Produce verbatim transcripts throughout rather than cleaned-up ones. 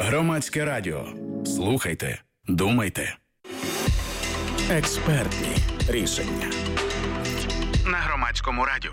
Громадське радіо. Слухайте, думайте. Експертні рішення. На Громадському радіо.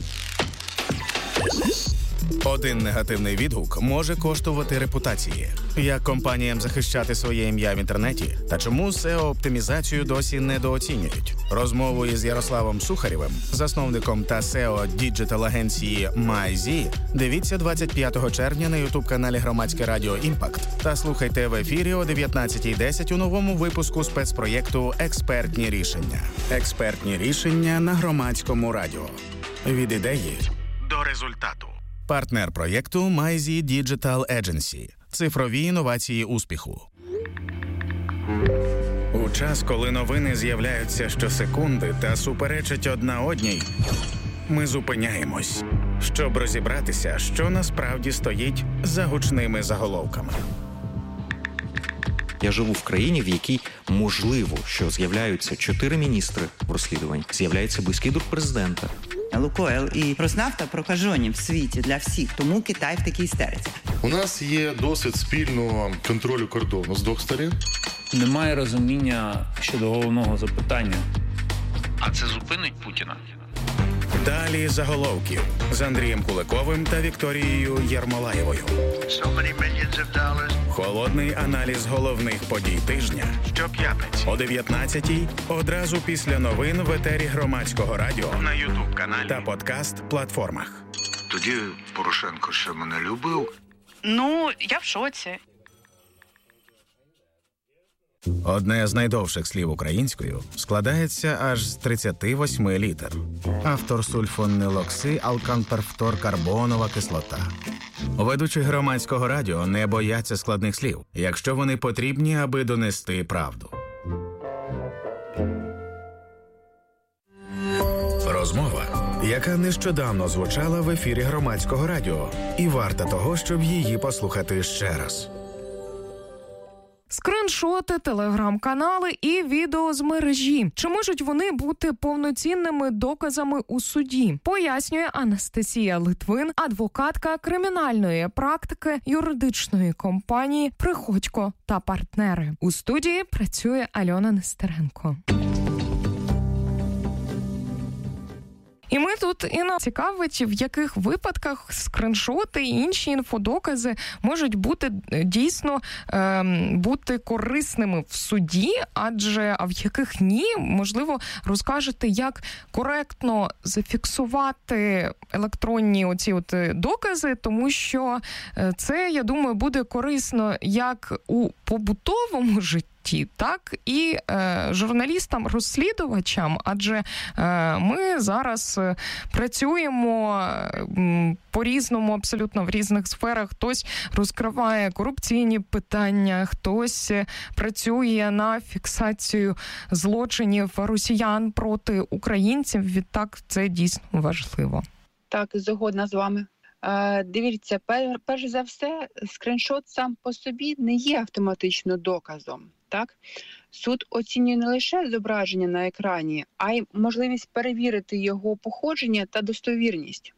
Один негативний відгук може коштувати репутації. Як компаніям захищати своє ім'я в інтернеті? Та чому сео-оптимізацію досі недооцінюють? Розмову із Ярославом Сухарєвим, засновником та сео діджитал-агенції MyZ, дивіться двадцять п'ятого червня на ютуб-каналі Громадське радіо Імпакт та слухайте в ефірі о дев'ятнадцятій десять у новому випуску спецпроєкту «Експертні рішення». Експертні рішення на Громадському радіо. Від ідеї до результату. Партнер проєкту MyZ Digital Agency. Цифрові інновації успіху. У час, коли новини з'являються щосекунди та суперечать одна одній, ми зупиняємось, щоб розібратися, що насправді стоїть за гучними заголовками. Я живу в країні, в якій можливо, що з'являються чотири міністри розслідувань, з'являється близький друг президента. Лукойл і Роснафта прокажені в світі для всіх, тому Китай в такій істериці. У нас є досвід спільного контролю кордону з двох сторін. Немає розуміння щодо головного запитання. А це зупинить Путіна? Далі заголовків з Андрієм Куликовим та Вікторією Єрмолаєвою. So many millions of dollars. Холодний аналіз головних подій тижня. Щоп'ятниці О дев'ятнадцятій одразу після новин в етері Громадського радіо на ютуб-каналі та подкаст-платформах. Тоді Порошенко ще мене любив. Ну, я в шоці. Одне з найдовших слів українською складається аж з тридцяти восьми літер. Автор сульфонилокси алканперфторкарбонова кислота. Ведучі Громадського радіо не бояться складних слів, якщо вони потрібні, аби донести правду. Розмова, яка нещодавно звучала в ефірі Громадського радіо, і варта того, щоб її послухати ще раз. Скриншоти, телеграм-канали і відео з мережі. Чи можуть вони бути повноцінними доказами у суді? Пояснює Анастасія Литвин, адвокатка кримінальної практики юридичної компанії «Приходько та партнери». У студії працює Альона Нестеренко. І ми тут і нас цікавить, в яких випадках скриншоти і інші інфодокази можуть бути дійсно е, бути корисними в суді, адже а в яких ні, можливо, розкажете, як коректно зафіксувати електронні оці от докази, тому що це, я думаю, буде корисно як у побутовому житті, так і е, журналістам-розслідувачам, адже е, ми зараз е, працюємо е, по-різному, абсолютно в різних сферах. Хтось розкриває корупційні питання, хтось е, працює на фіксацію злочинів росіян проти українців. Відтак це дійсно важливо. Так, згодна з вами. Е, дивіться, пер, перш за все, скриншот сам по собі не є автоматично доказом. Так, суд оцінює не лише зображення на екрані, а й можливість перевірити його походження та достовірність.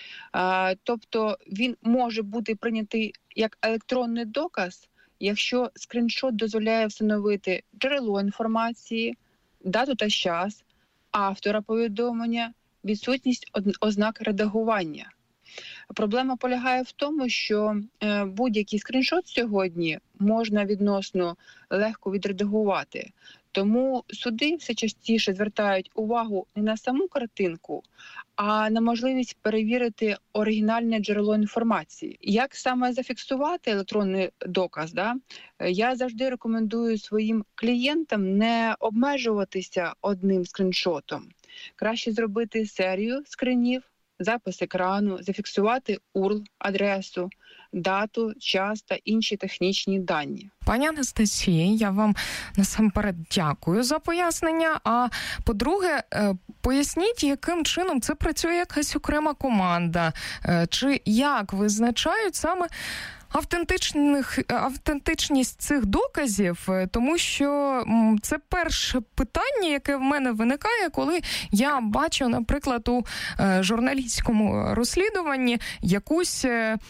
А, тобто він може бути прийнятий як електронний доказ, якщо скриншот дозволяє встановити джерело інформації, дату та час, автора повідомлення, відсутність ознак редагування. Проблема полягає в тому, що е, будь-який скриншот сьогодні можна відносно легко відредагувати. Тому суди все частіше звертають увагу не на саму картинку, а на можливість перевірити оригінальне джерело інформації. Як саме зафіксувати електронний доказ? Да? Я завжди рекомендую своїм клієнтам не обмежуватися одним скриншотом. Краще зробити серію скринів, запис екрану, зафіксувати ю ар ел, адресу, дату, час та інші технічні дані. Пані Анастасія, я вам насамперед дякую за пояснення. А по-друге, поясніть, яким чином це працює якась окрема команда, чи як визначають саме автентичних, автентичність цих доказів, тому що це перше питання, яке в мене виникає, коли я бачу, наприклад, у журналістському розслідуванні якусь,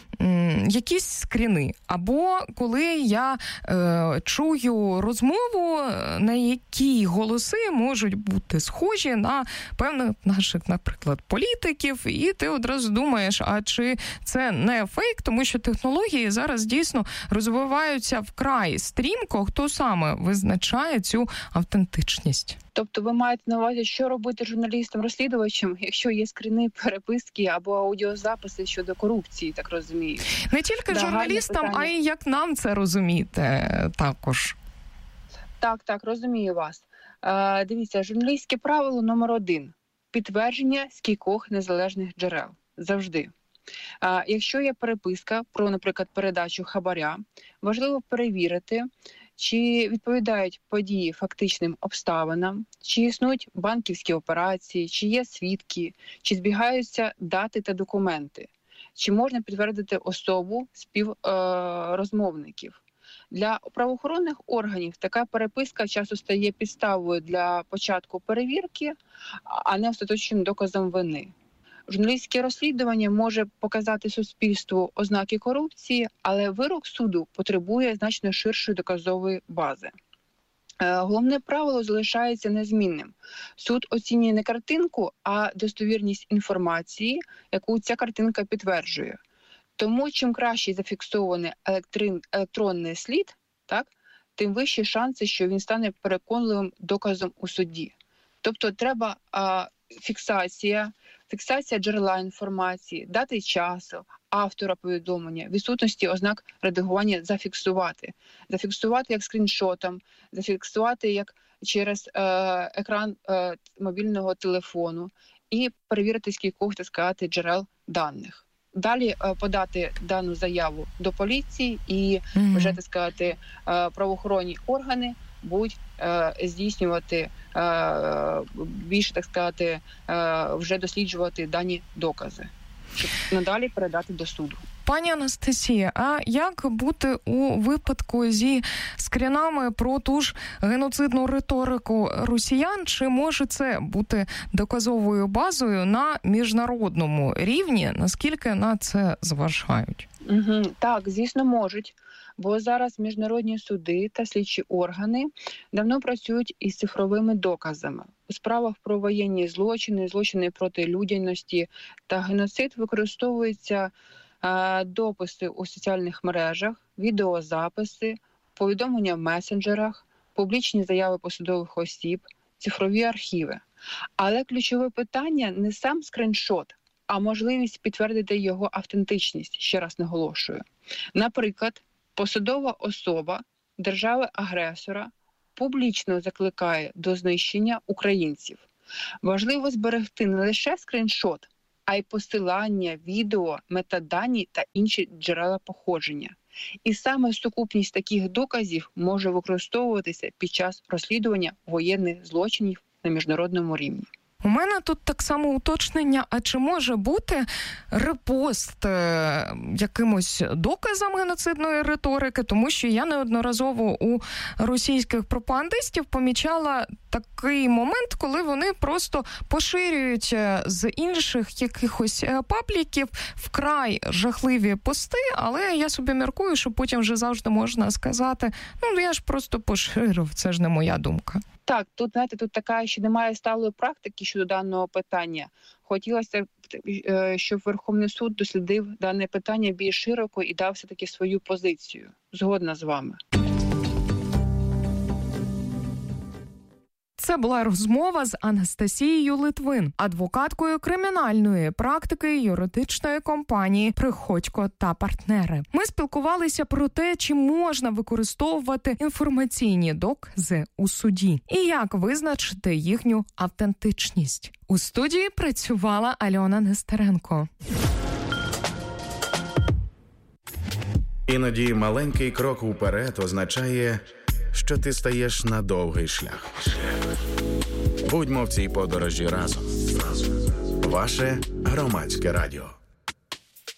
якісь скріни, або коли я е, чую розмову, на якій голоси можуть бути схожі на певних наших, наприклад, політиків, і ти одразу думаєш, а чи це не фейк, тому що технології зараз дійсно розвиваються вкрай стрімко, хто саме визначає цю автентичність. Тобто ви маєте на увазі, що робити журналістам-розслідувачам, якщо є скріни, переписки або аудіозаписи щодо корупції, так розумію? Не тільки да, журналістам, а й як нам це розуміти також. Так, так, розумію вас. Е, дивіться, журналістське правило номер один. Підтвердження з кількох незалежних джерел. Завжди. Е, якщо є переписка про, наприклад, передачу хабаря, важливо перевірити, чи відповідають події фактичним обставинам, чи існують банківські операції, чи є свідки, чи збігаються дати та документи, чи можна підтвердити особу співрозмовників. Для правоохоронних органів така переписка часто стає підставою для початку перевірки, а не остаточним доказом вини. Журналістське розслідування може показати суспільству ознаки корупції, але вирок суду потребує значно ширшої доказової бази. Головне правило залишається незмінним. Суд оцінює не картинку, а достовірність інформації, яку ця картинка підтверджує. Тому чим краще зафіксований електрин, електронний слід, так, тим вищі шанси, що він стане переконливим доказом у суді. Тобто треба а, фіксація, фіксація джерела інформації, дати часу, автора повідомлення, відсутності ознак редагування зафіксувати. Зафіксувати як скріншотом, зафіксувати як через е, екран е, мобільного телефону і перевірити з кількох, так сказати, джерел даних. Далі подати дану заяву до поліції і mm-hmm. вже, так сказати, правоохоронні органи будуть здійснювати більше, так сказати, вже досліджувати дані докази, щоб надалі передати до суду. Пані Анастасія, а як бути у випадку зі скрінами про ту ж геноцидну риторику росіян? Чи може це бути доказовою базою на міжнародному рівні? Наскільки на це зважають? Угу, так, звісно, можуть. Бо зараз міжнародні суди та слідчі органи давно працюють із цифровими доказами. У справах про воєнні злочини, злочини проти людяності та геноцид використовуються дописи у соціальних мережах, відеозаписи, повідомлення в месенджерах, публічні заяви посадових осіб, цифрові архіви. Але ключове питання не сам скріншот, а можливість підтвердити його автентичність, ще раз наголошую. Наприклад, посадова особа держави-агресора публічно закликає до знищення українців. Важливо зберегти не лише скріншот, а й посилання, відео, метадані та інші джерела походження. І саме сукупність таких доказів може використовуватися під час розслідування воєнних злочинів на міжнародному рівні. У мене тут так само уточнення, а чи може бути репост е, якимось доказам геноцидної риторики, тому що я неодноразово у російських пропагандистів помічала такий момент, коли вони просто поширюють з інших якихось пабліків вкрай жахливі пости, але я собі міркую, що потім вже завжди можна сказати, ну я ж просто поширив, це ж не моя думка. Так, тут, знаєте, тут така, що немає сталої практики щодо даного питання. Хотілося, щоб Верховний суд дослідив дане питання більш широко і дав все-таки свою позицію. Згодна з вами. Це була розмова з Анастасією Литвин, адвокаткою кримінальної практики юридичної компанії «Приходько та партнери». Ми спілкувалися про те, чи можна використовувати інформаційні докази у суді і як визначити їхню автентичність. У студії працювала Альона Нестеренко. Іноді маленький крок уперед означає, що ти стаєш на довгий шлях. Будьмо в цій подорожі разом. Ваше Громадське радіо.